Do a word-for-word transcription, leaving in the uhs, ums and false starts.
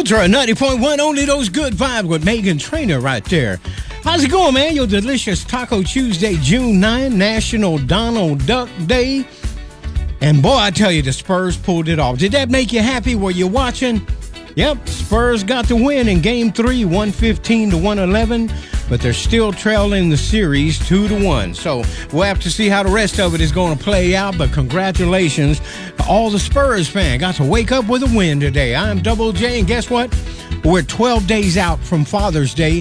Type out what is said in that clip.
Ultra ninety point one, only those good vibes with Megan Trainor right there. How's it going, man? Your delicious Taco Tuesday, June ninth, National Donald Duck Day. And boy, I tell you, the Spurs pulled it off. Did that make you happy? Were you watching? Yep, Spurs got the win in game three, one fifteen to one eleven, but they're still trailing the series two to one. So we'll have to see how the rest of it is going to play out, but congratulations to all the Spurs fans. Got to wake up with a win today. I'm Double J, and guess what? We're twelve days out from Father's Day.